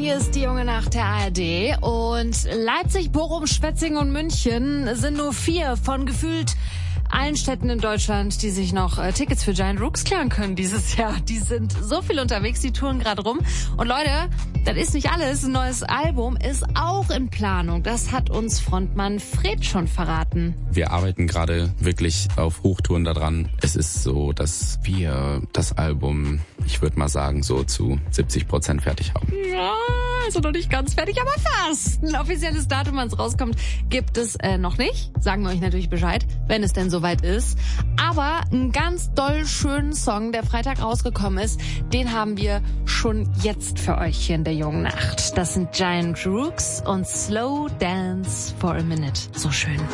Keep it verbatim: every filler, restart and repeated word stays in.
Hier ist die junge Nacht der A R D und Leipzig, Bochum, Schwetzingen und München sind nur vier von gefühlt allen Städten in Deutschland, die sich noch äh, Tickets für Giant Rooks klären können dieses Jahr. Die sind so viel unterwegs, die touren gerade rum. Und Leute, das ist nicht alles. Ein neues Album ist auch in Planung. Das hat uns Frontmann Fred schon verraten. Wir arbeiten gerade wirklich auf Hochtouren daran. Es ist so, dass wir das Album, ich würde mal sagen, so zu siebzig Prozent fertig haben. Ja, also noch nicht ganz fertig, aber fast. Ein offizielles Datum, wann es rauskommt, gibt es äh, noch nicht. Sagen wir euch natürlich Bescheid, wenn es denn soweit ist. Aber einen ganz doll schönen Song, der Freitag rausgekommen ist, den haben wir schon jetzt für euch hier in der jungen Nacht. Das sind Giant Rooks und Slow Dance for a Minute. So schön.